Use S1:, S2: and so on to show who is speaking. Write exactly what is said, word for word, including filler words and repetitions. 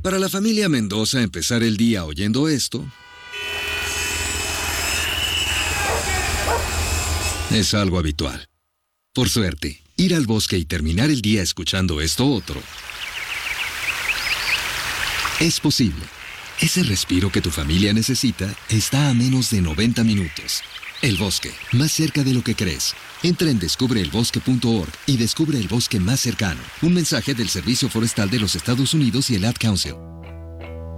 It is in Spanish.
S1: Para la familia Mendoza, empezar el día oyendo esto es algo habitual. Por suerte, ir al bosque y terminar el día escuchando esto otro es posible. Ese respiro que tu familia necesita está a menos de noventa minutos. El bosque, más cerca de lo que crees. Entra en descubre el bosque punto org y descubre el bosque más cercano. Un mensaje del Servicio Forestal de los Estados Unidos y el Ad Council.